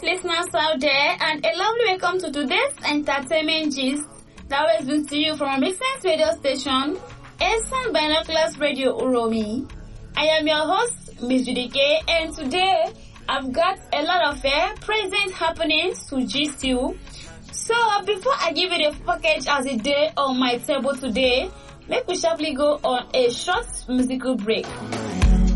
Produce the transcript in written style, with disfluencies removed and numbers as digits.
listeners out there, and a lovely welcome to today's entertainment gist that always brings to you from our Mixed radio station, Esan Binoculars Radio Uromi. I am your host, Miss Judike, and today I've got a lot of present happenings to gist you. So before I give you the package as a day on my table today, make we sharply go on a short musical break.